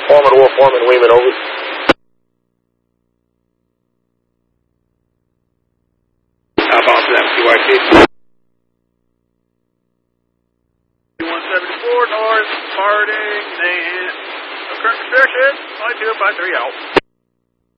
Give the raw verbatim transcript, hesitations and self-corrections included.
Foreman, Wolf, Foreman, Weeman, over. Top off to that C Y T. one seventy-four north, parting, and current restriction, five two five three out.